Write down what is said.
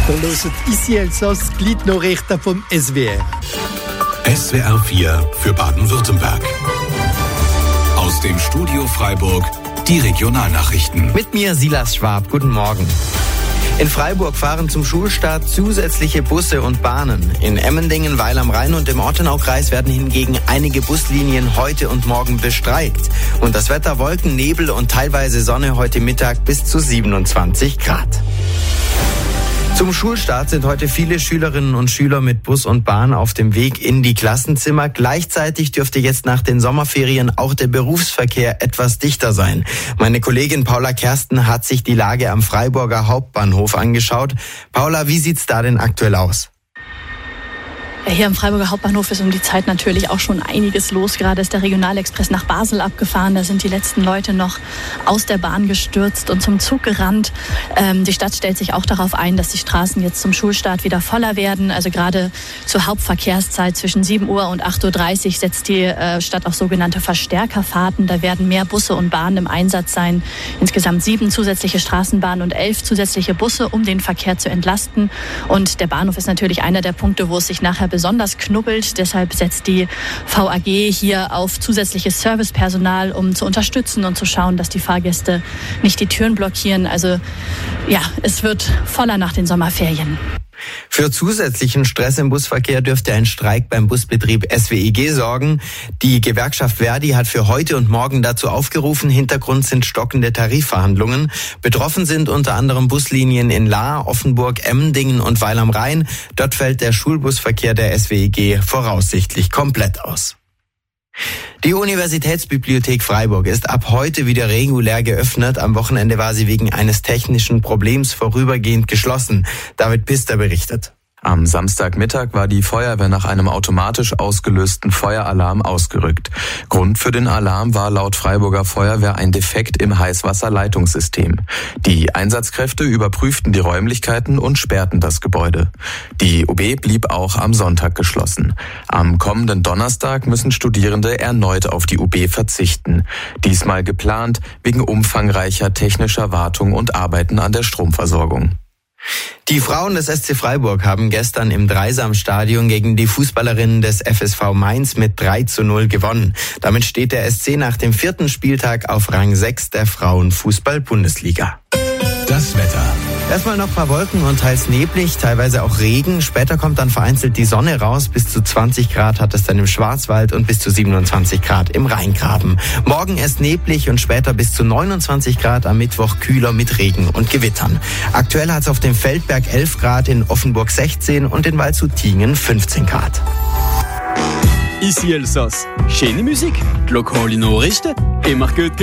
Ihr hört «Ici Elsass», die Gliednachrichten vom SWR. SWR 4 für Baden-Württemberg. Aus dem Studio Freiburg die Regionalnachrichten. Mit mir Silas Schwab. Guten Morgen. In Freiburg fahren zum Schulstart zusätzliche Busse und Bahnen. In Emmendingen, Weil am Rhein und im Ortenaukreis werden hingegen einige Buslinien heute und morgen bestreikt. Und das Wetter: Wolken, Nebel und teilweise Sonne, heute Mittag bis zu 27 Grad. Zum Schulstart sind heute viele Schülerinnen und Schüler mit Bus und Bahn auf dem Weg in die Klassenzimmer. Gleichzeitig dürfte jetzt nach den Sommerferien auch der Berufsverkehr etwas dichter sein. Meine Kollegin Paula Kersten hat sich die Lage am Freiburger Hauptbahnhof angeschaut. Paula, wie sieht's da denn aktuell aus? Hier am Freiburger Hauptbahnhof ist um die Zeit natürlich auch schon einiges los. Gerade ist der Regionalexpress nach Basel abgefahren. Da sind die letzten Leute noch aus der Bahn gestürzt und zum Zug gerannt. Die Stadt stellt sich auch darauf ein, dass die Straßen jetzt zum Schulstart wieder voller werden. Also gerade zur Hauptverkehrszeit zwischen 7 Uhr und 8.30 Uhr setzt die Stadt auf sogenannte Verstärkerfahrten. Da werden mehr Busse und Bahnen im Einsatz sein. Insgesamt 7 zusätzliche Straßenbahnen und 11 zusätzliche Busse, um den Verkehr zu entlasten. Und der Bahnhof ist natürlich einer der Punkte, wo es sich nachher besonders knubbelt. Deshalb setzt die VAG hier auf zusätzliches Servicepersonal, um zu unterstützen und zu schauen, dass die Fahrgäste nicht die Türen blockieren. Also ja, es wird voller nach den Sommerferien. Für zusätzlichen Stress im Busverkehr dürfte ein Streik beim Busbetrieb SWEG sorgen. Die Gewerkschaft Verdi hat für heute und morgen dazu aufgerufen. Hintergrund sind stockende Tarifverhandlungen. Betroffen sind unter anderem Buslinien in Lahr, Offenburg, Emmendingen und Weil am Rhein. Dort fällt der Schulbusverkehr der SWEG voraussichtlich komplett aus. Die Universitätsbibliothek Freiburg ist ab heute wieder regulär geöffnet. Am Wochenende war sie wegen eines technischen Problems vorübergehend geschlossen. David Pister berichtet. Am Samstagmittag war die Feuerwehr nach einem automatisch ausgelösten Feueralarm ausgerückt. Grund für den Alarm war laut Freiburger Feuerwehr ein Defekt im Heißwasserleitungssystem. Die Einsatzkräfte überprüften die Räumlichkeiten und sperrten das Gebäude. Die UB blieb auch am Sonntag geschlossen. Am kommenden Donnerstag müssen Studierende erneut auf die UB verzichten. Diesmal geplant wegen umfangreicher technischer Wartung und Arbeiten an der Stromversorgung. Die Frauen des SC Freiburg haben gestern im Dreisamstadion gegen die Fußballerinnen des FSV Mainz mit 3:0 gewonnen. Damit steht der SC nach dem 4. Spieltag auf Rang 6 der Frauenfußball-Bundesliga. Das Wetter. Erstmal noch ein paar Wolken und teils neblig, teilweise auch Regen. Später kommt dann vereinzelt die Sonne raus. Bis zu 20 Grad hat es dann im Schwarzwald und bis zu 27 Grad im Rheingraben. Morgen erst neblig und später bis zu 29 Grad, am Mittwoch kühler mit Regen und Gewittern. Aktuell hat es auf dem Feldberg 11 Grad, in Offenburg 16 und in Waldshut-Tiengen 15 Grad. Ici Elsass. Schöne Musik, lokale Nachrichten, immer gut.